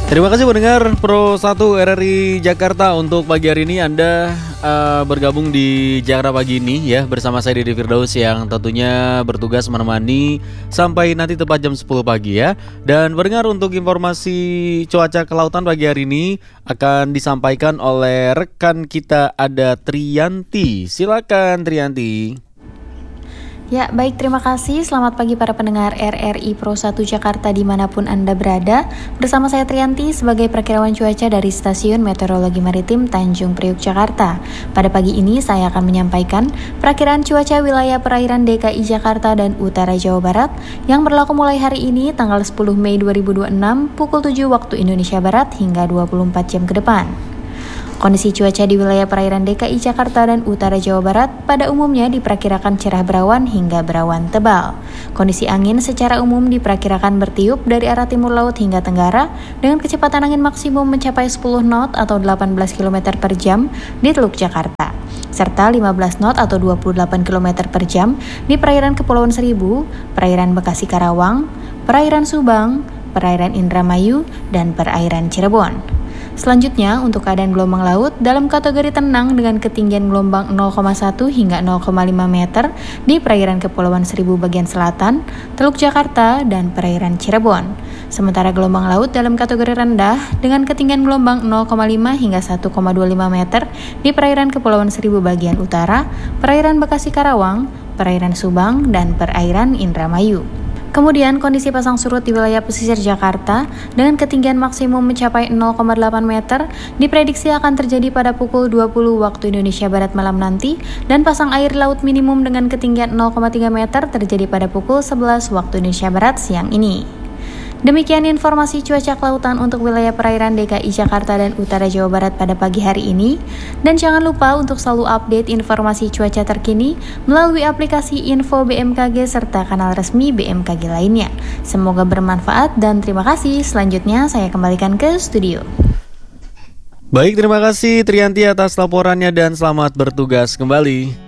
Terima kasih pendengar Pro 1 RRI Jakarta. Untuk pagi hari ini Anda bergabung di Jakarta Pagi ini ya, bersama saya Dede Firdaus yang tentunya bertugas menemani sampai nanti tepat jam 10 pagi ya. Dan pendengar, untuk informasi cuaca kelautan pagi hari ini akan disampaikan oleh rekan kita, ada Triyanti. Silakan Triyanti. Ya, baik, terima kasih. Selamat pagi para pendengar RRI Pro 1 Jakarta dimanapun Anda berada. Bersama saya Triyanti sebagai perakirawan cuaca dari Stasiun Meteorologi Maritim Tanjung Priuk, Jakarta. Pada pagi ini saya akan menyampaikan perakiraan cuaca wilayah perairan DKI Jakarta dan Utara Jawa Barat yang berlaku mulai hari ini tanggal 10 Mei 2026 pukul 7 waktu Indonesia Barat hingga 24 jam ke depan. Kondisi cuaca di wilayah perairan DKI Jakarta dan Utara Jawa Barat pada umumnya diperkirakan cerah berawan hingga berawan tebal. Kondisi angin secara umum diperkirakan bertiup dari arah timur laut hingga tenggara dengan kecepatan angin maksimum mencapai 10 knot atau 18 km per jam di Teluk Jakarta, serta 15 knot atau 28 km per jam di perairan Kepulauan Seribu, perairan Bekasi Karawang, perairan Subang, perairan Indramayu, dan perairan Cirebon. Selanjutnya, untuk keadaan gelombang laut dalam kategori tenang dengan ketinggian gelombang 0,1 hingga 0,5 meter di perairan Kepulauan Seribu bagian selatan, Teluk Jakarta, dan perairan Cirebon. Sementara gelombang laut dalam kategori rendah dengan ketinggian gelombang 0,5 hingga 1,25 meter di perairan Kepulauan Seribu bagian utara, perairan Bekasi Karawang, perairan Subang, dan perairan Indramayu. Kemudian kondisi pasang surut di wilayah pesisir Jakarta dengan ketinggian maksimum mencapai 0,8 meter diprediksi akan terjadi pada pukul 20 waktu Indonesia Barat malam nanti, dan pasang air laut minimum dengan ketinggian 0,3 meter terjadi pada pukul 11 waktu Indonesia Barat siang ini. Demikian informasi cuaca kelautan untuk wilayah perairan DKI Jakarta dan Utara Jawa Barat pada pagi hari ini. Dan jangan lupa untuk selalu update informasi cuaca terkini melalui aplikasi Info BMKG serta kanal resmi BMKG lainnya. Semoga bermanfaat dan terima kasih. Selanjutnya saya kembalikan ke studio. Baik, terima kasih Triyanti atas laporannya dan selamat bertugas kembali.